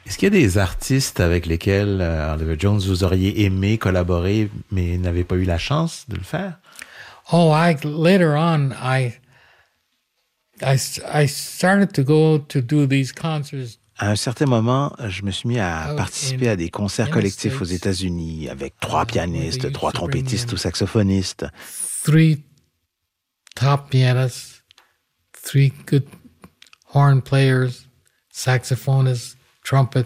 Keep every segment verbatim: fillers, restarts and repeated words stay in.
Est-ce qu'il y a des artistes avec lesquels euh, Oliver Jones vous auriez aimé collaborer, mais n'avez pas eu la chance de le faire? Oh, I later on, I, I, I started to go to do these concerts. À un certain moment, je me suis mis à Out participer in- à des concerts in the collectifs aux States, États-Unis avec trois uh, where they pianistes, used trois to bring trompettistes in ou saxophonistes. Three top pianists, three good horn players, saxophonists, trumpet.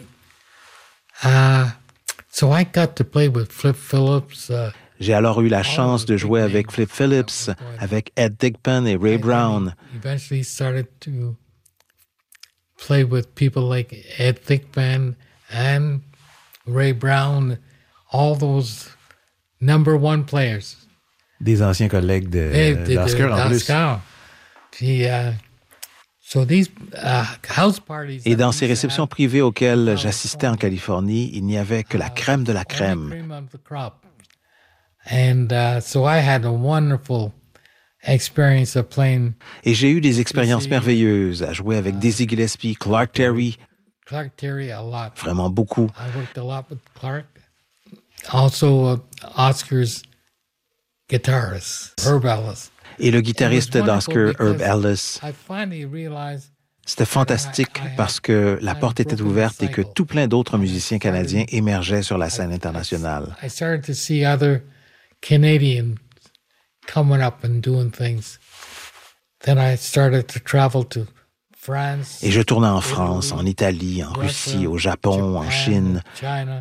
Uh, so I got to play with Flip Phillips. Uh, J'ai alors eu la all chance those de big jouer avec names Flip at Phillips, one point. avec Ed Thigpen et Ray I- I Brown. eventually started to play with people like Ed Thigpen and Ray Brown, all those number one players. Des anciens collègues de, Hey, de- de- d'Oscar en plus. d'Oscar. Puis, uh, so these uh, house parties Et that dans we ces used to réceptions have, privées auxquelles California, j'assistais en Californie, il n'y avait que la uh, crème de la only crème. cream of the crop. And uh, so I had a wonderful experience of playing Et j'ai eu des expériences Dizzy, merveilleuses à jouer avec Dizzy Gillespie, Clark Terry, Clark Terry a lot. vraiment beaucoup. I worked a lot with Clark. Also, uh, Oscar's guitarist, Herb Ellis. Et le guitariste It was wonderful d'Oscar, Herb because Ellis. I finally realized C'était fantastique parce que la porte était ouverte et que tout plein d'autres musiciens canadiens émergeaient sur la scène internationale. I started to see other Canadians coming up and doing things. Then I started to travel to France. Et je tournais en France, en Italie, en Russie, au Japon, en Chine. China.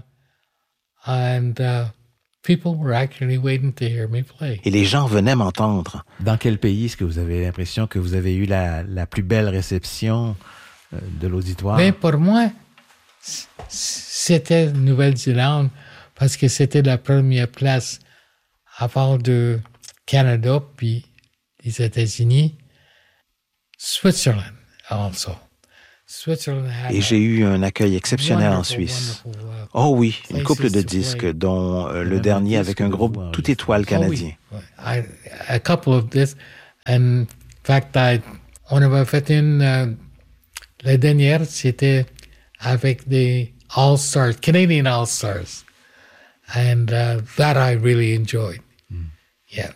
And uh, people were actually waiting to hear me play. Et les gens venaient m'entendre. Dans quel pays est-ce que vous avez l'impression que vous avez eu la, la plus belle réception euh, de l'auditoire? Mais pour moi, c- c'était Nouvelle-Zélande parce que c'était la première place à part de Canada puis les États-Unis. Switzerland also. Switzerland had Et a j'ai eu un accueil exceptionnel en wonderful, Suisse. wonderful, uh, Oh oui, une places couple de to play. disques, dont euh, le Même dernier un avec disque un de groupe voix tout étoile Oh, canadien. oui. I, a couple of this. And in fact, I, on avait fait une, euh, la dernière, c'était avec des All-Stars, Canadian All-Stars. And uh, that I really enjoyed. Yeah.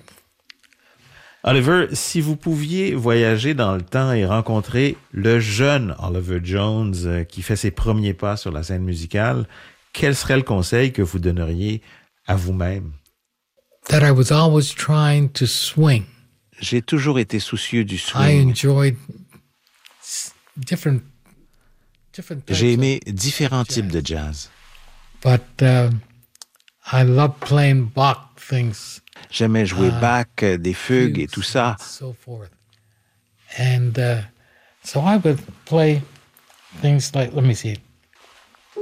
Oliver, si vous pouviez voyager dans le temps et rencontrer le jeune Oliver Jones euh, qui fait ses premiers pas sur la scène musicale, quel serait le conseil que vous donneriez à vous-même? That I was always trying to swing. J'ai toujours été soucieux du I swing. enjoyed s- different, different types J'ai of- aimé différents types de jazz. but uh, I love playing Bach things. J'aimais jouer Ah, Bach, euh, des fugues et fugues tout ça. and so forth. And uh, so I would play things like, let me see,